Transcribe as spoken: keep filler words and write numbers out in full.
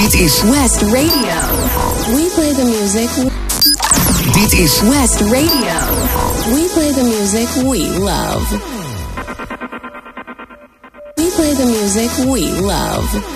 Dit is West Radio. We play the music. Dit is West Radio. We play the music we love. We play the music we love.